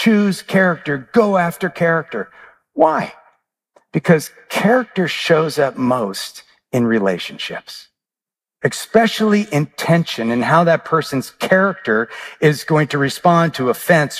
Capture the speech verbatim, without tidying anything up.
choose character, go after character. Why? Because character shows up most in relationships, especially in tension and how that person's character is going to respond to offense